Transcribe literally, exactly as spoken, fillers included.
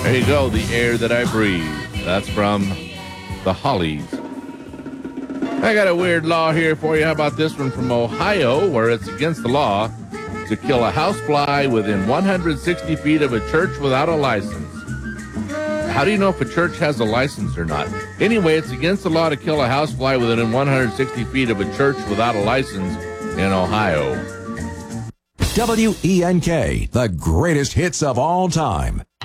There you go, The Air That I Breathe. That's from the Hollies. I got a weird law here for you. How about this one from Ohio, where it's against the law to kill a housefly within one hundred sixty feet of a church without a license. How do you know if a church has a license or not? Anyway, it's against the law to kill a housefly within one hundred sixty feet of a church without a license in Ohio. W E N K, the greatest hits of all time.